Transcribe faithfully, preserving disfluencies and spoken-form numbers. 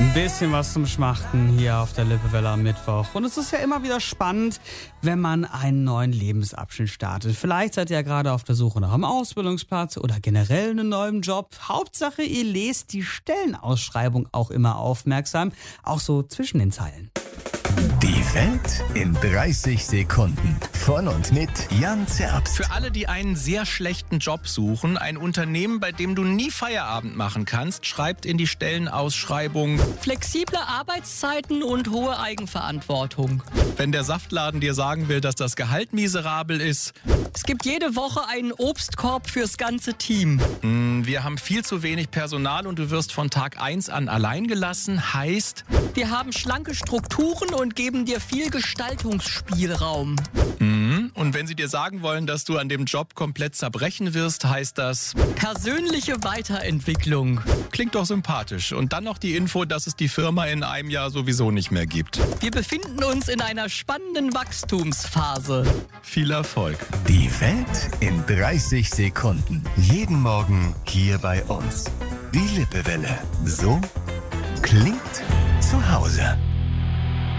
Ein bisschen was zum Schmachten hier auf der Lippewelle am Mittwoch. Und es ist ja immer wieder spannend, wenn man einen neuen Lebensabschnitt startet. Vielleicht seid ihr ja gerade auf der Suche nach einem Ausbildungsplatz oder generell einen neuen Job. Hauptsache, ihr lest die Stellenausschreibung auch immer aufmerksam, auch so zwischen den Zeilen. Die Welt in dreißig Sekunden. Von und mit Jan Zerbst. Für alle, die einen sehr schlechten Job suchen, ein Unternehmen, bei dem du nie Feierabend machen kannst, schreibt in die Stellenausschreibung: Flexible Arbeitszeiten und hohe Eigenverantwortung. Wenn der Saftladen dir sagen will, dass das Gehalt miserabel ist. Es gibt jede Woche einen Obstkorb fürs ganze Team. Mh, wir haben viel zu wenig Personal und du wirst von Tag eins an allein gelassen. Heißt, Wir haben schlanke Strukturen und geben dir viel Gestaltungsspielraum. mh, und wenn sie dir sagen wollen, dass du an dem Job komplett zerbrechen wirst, heißt das: Persönliche Weiterentwicklung. Klingt doch sympathisch. Und dann noch die Info, dass es die Firma in einem Jahr sowieso nicht mehr gibt. Wir befinden uns in einer spannenden Wachstumsphase. Viel Erfolg. Die Welt in dreißig Sekunden. Jeden Morgen hier bei uns. Die Lippewelle. So klingt zu Hause.